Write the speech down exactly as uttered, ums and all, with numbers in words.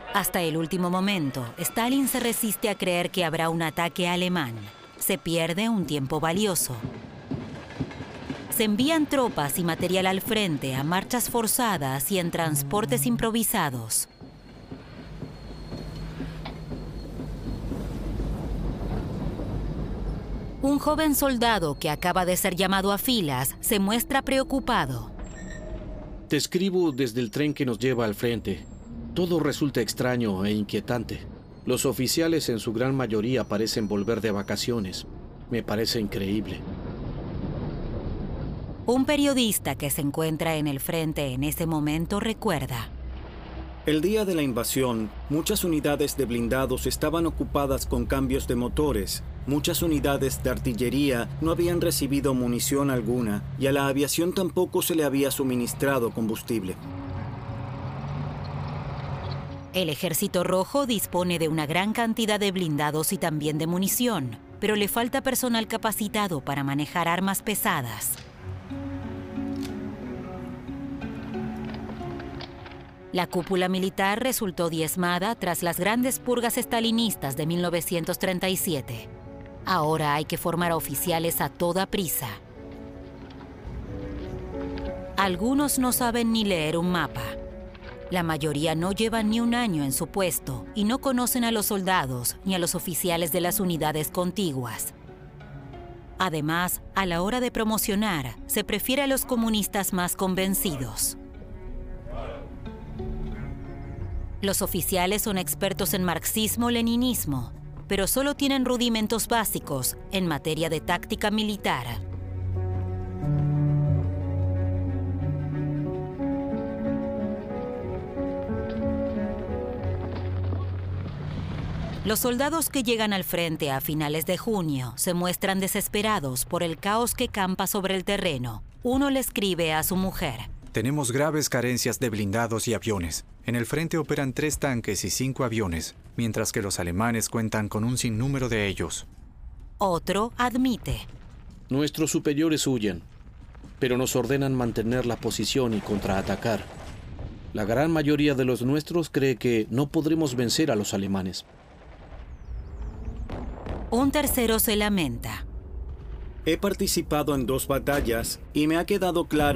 Hasta el último momento, Stalin se resiste a creer que habrá un ataque alemán. Se pierde un tiempo valioso. Se envían tropas y material al frente a marchas forzadas y en transportes improvisados. Un joven soldado que acaba de ser llamado a filas se muestra preocupado. Te escribo desde el tren que nos lleva al frente. Todo resulta extraño e inquietante. Los oficiales en su gran mayoría parecen volver de vacaciones. Me parece increíble. Un periodista que se encuentra en el frente en ese momento recuerda. El día de la invasión, muchas unidades de blindados estaban ocupadas con cambios de motores. Muchas unidades de artillería no habían recibido munición alguna y a la aviación tampoco se le había suministrado combustible. El Ejército Rojo dispone de una gran cantidad de blindados y también de munición, pero le falta personal capacitado para manejar armas pesadas. La cúpula militar resultó diezmada tras las grandes purgas estalinistas de mil novecientos treinta y siete. Ahora hay que formar a oficiales a toda prisa. Algunos no saben ni leer un mapa. La mayoría no llevan ni un año en su puesto y no conocen a los soldados ni a los oficiales de las unidades contiguas. Además, a la hora de promocionar, se prefiere a los comunistas más convencidos. Los oficiales son expertos en marxismo-leninismo, pero solo tienen rudimentos básicos en materia de táctica militar. Los soldados que llegan al frente a finales de junio se muestran desesperados por el caos que campa sobre el terreno. Uno le escribe a su mujer. Tenemos graves carencias de blindados y aviones. En el frente operan tres tanques y cinco aviones, mientras que los alemanes cuentan con un sinnúmero de ellos. Otro admite. Nuestros superiores huyen, pero nos ordenan mantener la posición y contraatacar. La gran mayoría de los nuestros cree que no podremos vencer a los alemanes. Un tercero se lamenta. He participado en dos batallas y me ha quedado claro